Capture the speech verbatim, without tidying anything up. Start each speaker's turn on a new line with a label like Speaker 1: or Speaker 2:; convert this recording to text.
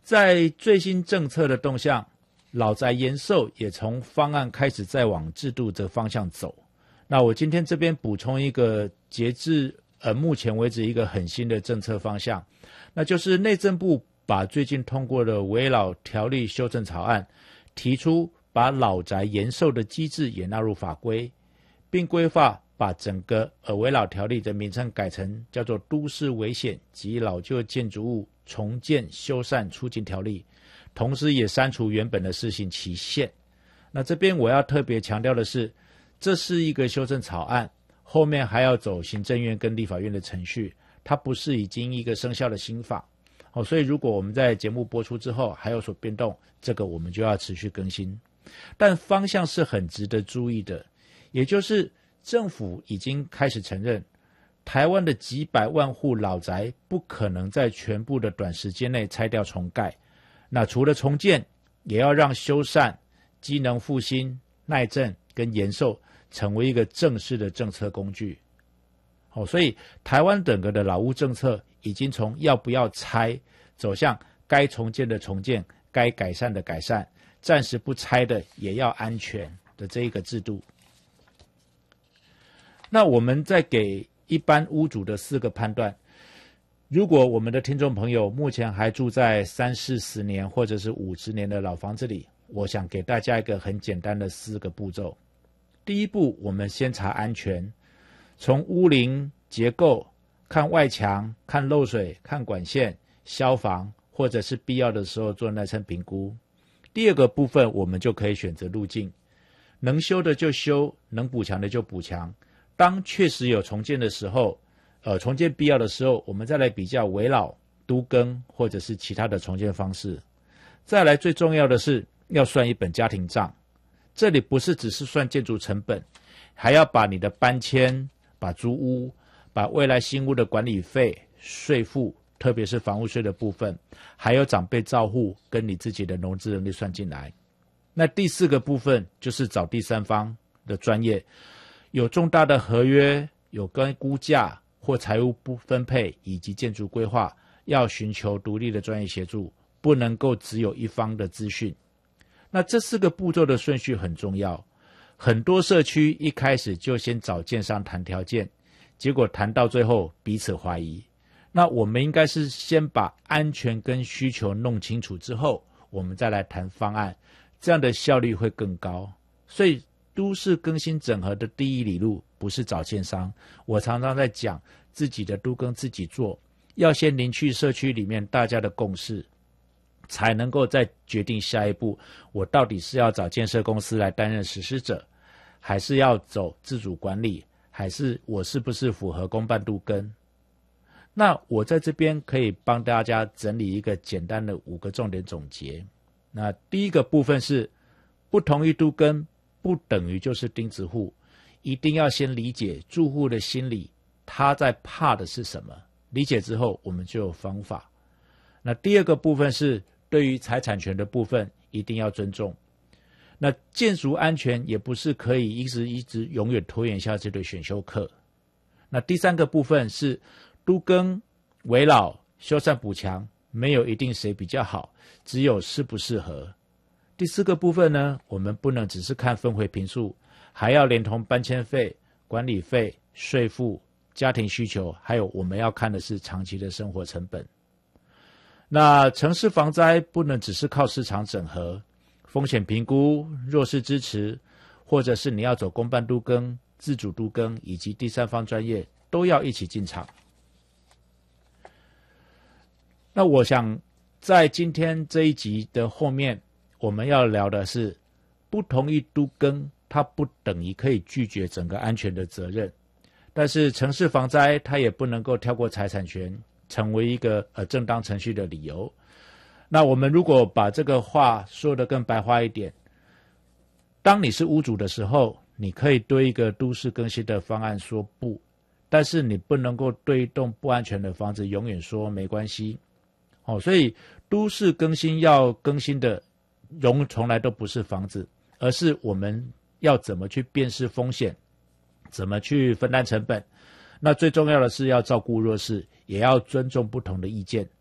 Speaker 1: 在最新政策的动向，老宅延寿也从方案开始再往制度这个方向走。那我今天这边补充一个截至呃目前为止一个很新的政策方向，那就是内政部把最近通过的危老条例修正草案提出把老宅延寿的机制也纳入法规，并规划把整个呃危老条例的名称改成叫做都市危险及老旧建筑物重建修缮促进条例，同时也删除原本的施行期限。那这边我要特别强调的是，这是一个修正草案，后面还要走行政院跟立法院的程序，它不是已经一个生效的新法。哦，所以如果我们在节目播出之后还有所变动，这个我们就要持续更新。但方向是很值得注意的，也就是政府已经开始承认，台湾的几百万户老宅不可能在全部的短时间内拆掉重盖。那除了重建，也要让修缮、机能复兴、耐震跟延寿成为一个正式的政策工具。哦，所以台湾整个的老屋政策已经从要不要拆，走向该重建的重建，该改善的改善，暂时不拆的也要安全的这一个制度。那我们再给一般屋主的四个判断，如果我们的听众朋友目前还住在三四十年或者是五十年的老房子里，我想给大家一个很简单的四个步骤。第一步，我们先查安全，从屋龄、结构、看外墙、看漏水、看管线、消防，或者是必要的时候做耐震评估。第二个部分，我们就可以选择路径，能修的就修，能补强的就补强。当确实有重建的时候，呃，重建必要的时候，我们再来比较危老、都更或者是其他的重建方式。再来最重要的是要算一本家庭账，这里不是只是算建筑成本，还要把你的搬迁、把租屋、把未来新屋的管理费、税负，特别是房屋税的部分，还有长辈照护跟你自己的融资能力算进来。那第四个部分就是找第三方的专业，有重大的合约，有跟估价或财务不分配以及建筑规划，要寻求独立的专业协助，不能够只有一方的资讯。那这四个步骤的顺序很重要，很多社区一开始就先找建商谈条件，结果谈到最后彼此怀疑。那我们应该是先把安全跟需求弄清楚之后，我们再来谈方案，这样的效率会更高。所以都市更新整合的第一里路不是找建商，我常常在讲自己的都更自己做，要先凝聚社区里面大家的共识，才能够再决定下一步，我到底是要找建设公司来担任实施者，还是要走自主管理，还是我是不是符合公办都更。那我在这边可以帮大家整理一个简单的五个重点总结。那第一个部分是，不同意都更不等于就是钉子户，一定要先理解住户的心理，他在怕的是什么，理解之后我们就有方法。那第二个部分是，对于财产权的部分一定要尊重。那建筑安全也不是可以一直一直永远拖延下去的选修课。那第三个部分是，都更、危老、修缮补强没有一定谁比较好，只有适不适合。第四个部分呢，我们不能只是看分回坪数，还要连同搬迁费、管理费、税负、家庭需求，还有我们要看的是长期的生活成本。那城市防灾不能只是靠市场整合，风险评估、弱势支持，或者是你要走公办都更、自主都更以及第三方专业，都要一起进场。那我想在今天这一集的后面，我们要聊的是，不同意都更，它不等于可以拒绝整个安全的责任，但是城市防灾它也不能够跳过财产权，成为一个呃正当程序的理由。那我们如果把这个话说得更白话一点，当你是屋主的时候，你可以对一个都市更新的方案说不，但是你不能够对一栋不安全的房子永远说没关系。哦，所以都市更新要更新的容从来都不是房子，而是我们要怎么去辨识风险，怎么去分担成本。那最重要的是要照顾弱势，也要尊重不同的意见。